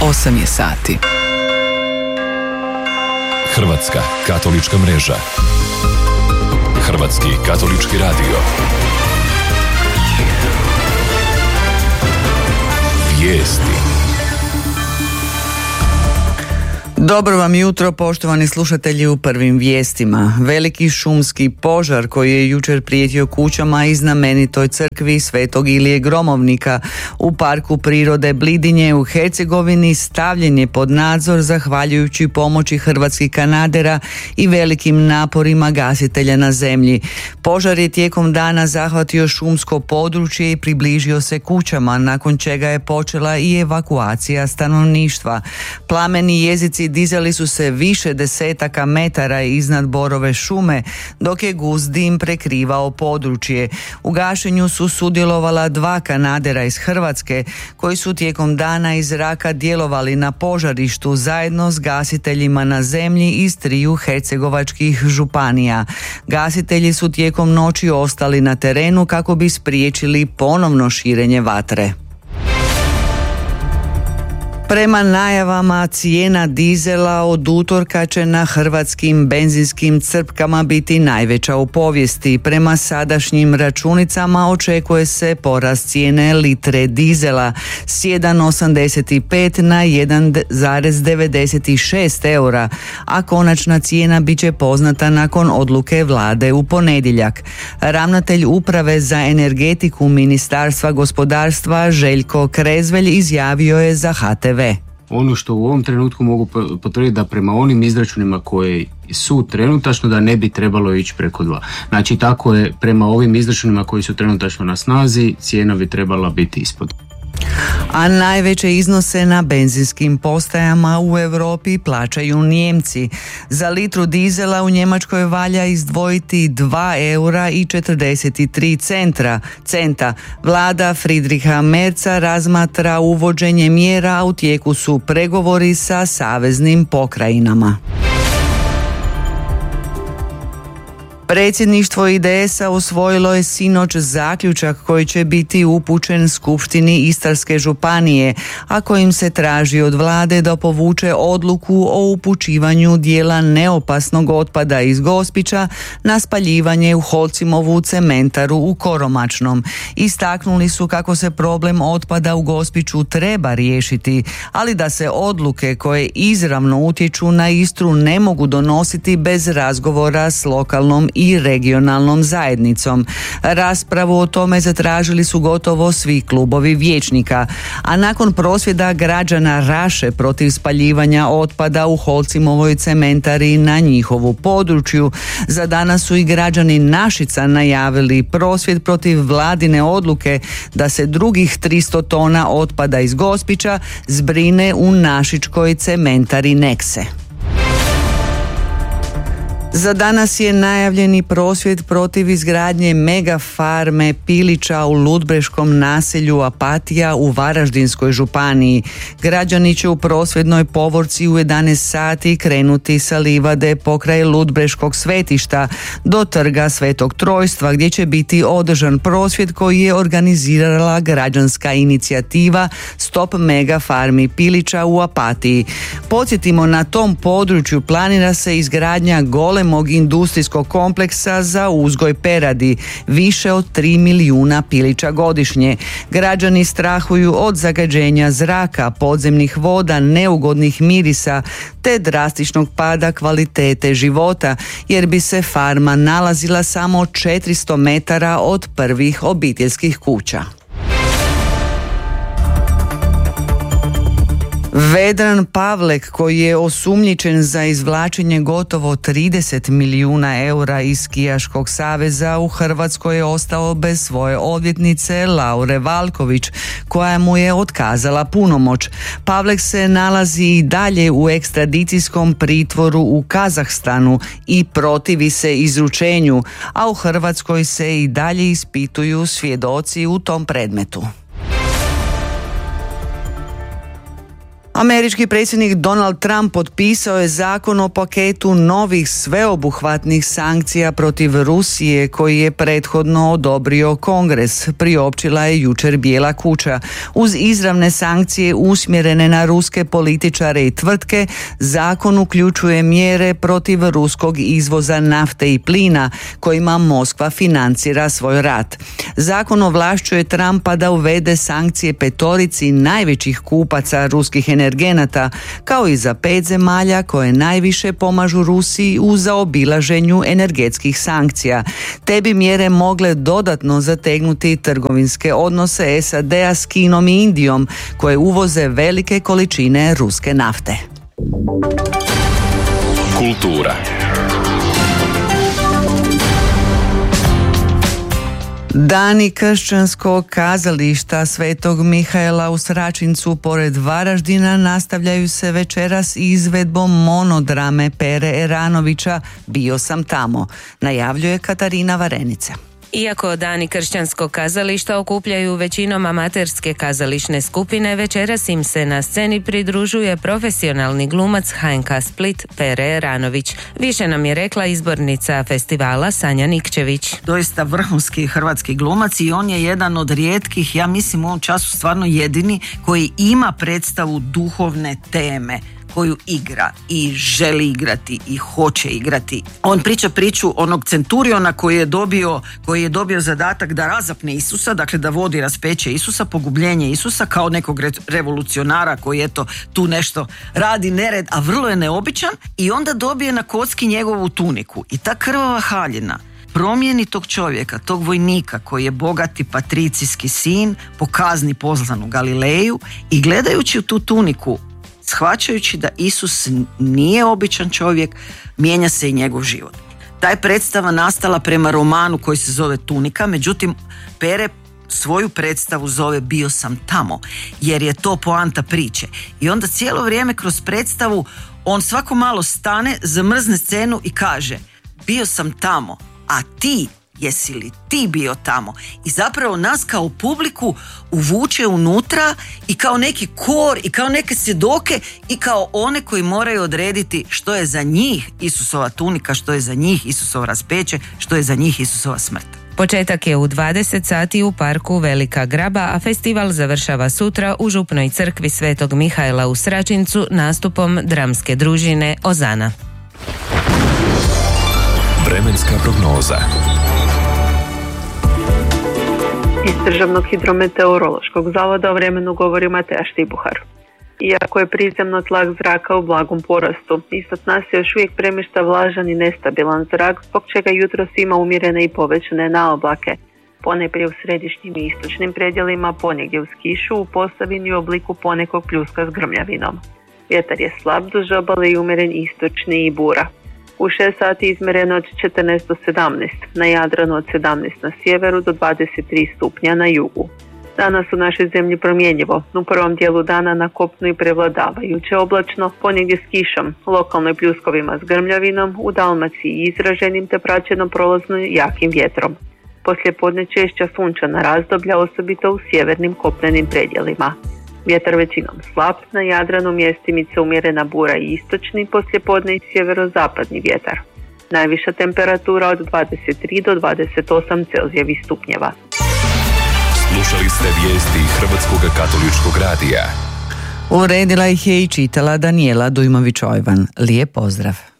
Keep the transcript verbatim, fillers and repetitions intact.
osam je sati. Hrvatska katolička mreža. Hrvatski katolički radio. Vijesti. Dobro vam jutro, poštovani slušatelji, u prvim vijestima. Veliki šumski požar koji je jučer prijetio kućama i znamenitoj crkvi Svetog Ilije Gromovnika u parku prirode Blidinje u Hercegovini stavljen je pod nadzor zahvaljujući pomoći hrvatskih kanadera i velikim naporima gasitelja na zemlji. Požar je tijekom dana zahvatio šumsko područje i približio se kućama, nakon čega je počela i evakuacija stanovništva. Plameni jezici dizali su se više desetaka metara iznad borove šume, dok je gust dim prekrivao područje. U gašenju su sudjelovala dva kanadera iz Hrvatske, koji su tijekom dana iz zraka djelovali na požarištu zajedno s gasiteljima na zemlji iz triju hercegovačkih županija. Gasitelji su tijekom noći ostali na terenu kako bi spriječili ponovno širenje vatre. Prema najavama, cijena dizela od utorka će na hrvatskim benzinskim crpkama biti najveća u povijesti. Prema sadašnjim računicama očekuje se porast cijene litre dizela s jedan zarez osamdeset pet na jedan zarez devedeset šest eura, a konačna cijena bit će poznata nakon odluke vlade u ponedjeljak. Ravnatelj uprave za energetiku Ministarstva gospodarstva Željko Krezvelj izjavio je za H T V. Ono što u ovom trenutku mogu potvrditi da prema onim izračunima koji su trenutačno da ne bi trebalo ići preko dva. Znači tako je prema ovim izračunima koji su trenutačno na snazi, cijena bi trebala biti ispod. A najveće iznose na benzinskim postajama u Europi plaćaju Nijemci. Za litru dizela u Njemačkoj valja izdvojiti dva eura i četrdeset tri centa. Vlada Friedricha Merza razmatra uvođenje mjera, a u tijeku su pregovori sa saveznim pokrajinama. Predsjedništvo I D S-a usvojilo je sinoć zaključak koji će biti upućen Skupštini Istarske županije, a kojim se traži od vlade da povuče odluku o upućivanju dijela neopasnog otpada iz Gospića na spaljivanje u Holcimovu cementaru u Koromačnom. Istaknuli su kako se problem otpada u Gospiću treba riješiti, ali da se odluke koje izravno utječu na Istru ne mogu donositi bez razgovora s lokalnom i regionalnom zajednicom. Raspravu o tome zatražili su gotovo svi klubovi vijećnika, a nakon prosvjeda građana Raše protiv spaljivanja otpada u Holcimovoj cementari na njihovu području, za danas su i građani Našica najavili prosvjed protiv vladine odluke da se drugih tristo tona otpada iz Gospića zbrine u našičkoj cementari Nekse. Za danas je najavljeni prosvjed protiv izgradnje mega farme pilića u ludbreškom naselju Apatija u Varaždinskoj županiji. Građani će u prosvjednoj povorci u jedanaest sati krenuti sa livade pokraj ludbreškog svetišta do trga Svetog Trojstva, gdje će biti održan prosvjed koji je organizirala građanska inicijativa Stop mega farmi pilića u Apatiji. Podsjetimo, na tom području planira se izgradnja gole mog industrijskog kompleksa za uzgoj peradi, više od tri milijuna pilića godišnje. Građani strahuju od zagađenja zraka, podzemnih voda, neugodnih mirisa te drastičnog pada kvalitete života, jer bi se farma nalazila samo četiristo metara od prvih obiteljskih kuća. Vedran Pavlek, koji je osumnjičen za izvlačenje gotovo trideset milijuna eura iz Skijaškog saveza, u Hrvatskoj je ostao bez svoje odvjetnice Laure Valković, koja mu je otkazala punomoć. Pavlek se nalazi i dalje u ekstradicijskom pritvoru u Kazahstanu i protivi se izručenju, a u Hrvatskoj se i dalje ispituju svjedoci u tom predmetu. Američki predsjednik Donald Trump potpisao je zakon o paketu novih sveobuhvatnih sankcija protiv Rusije koji je prethodno odobrio Kongres, priopćila je jučer Bijela kuća. Uz izravne sankcije usmjerene na ruske političare i tvrtke, zakon uključuje mjere protiv ruskog izvoza nafte i plina kojima Moskva financira svoj rat. Zakon ovlašćuje Trumpa da uvede sankcije petorici najvećih kupaca ruskih energenata, kao i za pet zemalja koje najviše pomažu Rusiji u zaobilaženju energetskih sankcija. Te bi mjere mogle dodatno zategnuti trgovinske odnose S A D-a s Kinom i Indijom, koje uvoze velike količine ruske nafte. Kultura. Dani kršćanskog kazališta Svetog Mihaela u Sračincu pored Varaždina nastavljaju se večeras izvedbom monodrame Pere Eranovića Bio sam tamo, najavljuje Katarina Varenica. Iako Dani kršćanskog kazališta okupljaju većinom amaterske kazališne skupine, večeras im se na sceni pridružuje profesionalni glumac H N K Split Pere Eranović. Više nam je rekla izbornica festivala Sanja Nikčević. Doista vrhunski hrvatski glumac i on je jedan od rijetkih, ja mislim u ovom času stvarno jedini, koji ima predstavu duhovne teme koju igra i želi igrati i hoće igrati. On priča priču onog centuriona koji je dobio, koji je dobio zadatak da razapne Isusa, dakle da vodi raspeće Isusa, pogubljenje Isusa kao nekog re- revolucionara koji eto tu nešto radi nered, a vrlo je neobičan, i onda dobije na kocki njegovu tuniku i ta krvava haljina promijeni tog čovjeka, tog vojnika koji je bogati patricijski sin, po kazni pozlan u Galileju, i gledajući u tu tuniku, shvaćajući da Isus nije običan čovjek, mijenja se i njegov život. Ta je predstava nastala prema romanu koji se zove Tunika, međutim Pere svoju predstavu zove Bio sam tamo, jer je to poanta priče. I onda cijelo vrijeme kroz predstavu on svako malo stane, zamrzne scenu i kaže: bio sam tamo, a ti, jesi li ti bio tamo? I zapravo nas kao publiku uvuče unutra i kao neki kor i kao neke svjedoke i kao one koji moraju odrediti što je za njih Isusova tunika, što je za njih Isusova raspeće, što je za njih Isusova smrt. Početak je u dvadeset sati u parku Velika Graba, a festival završava sutra u Župnoj crkvi Svetog Mihaela u Sračincu nastupom dramske družine Ozana. Vremenska prognoza. Iz Državnog hidrometeorološkog zavoda o vremenu govori Mateja Štibuhar. Iako je prizemno tlak zraka u blagom porastu, ispod nas se još uvijek premješta vlažan i nestabilan zrak, zbog čega jutros ima umjerene i povećane naoblake. Ponajprije u središnjim i istočnim predjelima, ponegdje uz kišu, u Posavini u obliku ponekog pljuska s grmljavinom. Vjetar je slab duž obale i umjeren istočni i bura. U šest sati izmjereno od četrnaest do sedamnaest, na Jadranu od sedamnaest na sjeveru do dvadeset tri stupnja na jugu. Danas u našoj zemlji promjenjivo, u prvom dijelu dana na kopnu i prevladavajuće oblačno, ponegdje s kišom, lokalno i pljuskovima s grmljavinom, u Dalmaciji izraženim te praćeno prolazno jakim vjetrom. Poslije podne češća sunčana razdoblja, osobito u sjevernim kopnenim predjelima. Vjetar većinom slab, na Jadranu mjestimice umjerena bura i istočni, poslijepodne i sjeverozapadni vjetar. Najviša temperatura od dvadeset tri do dvadeset osam Celzijevih stupnjeva. Slušali ste vijesti Hrvatskog katoličkog radija. Uredila ih je i čitala Danijela Dujmović-Ojvan. Lijep pozdrav.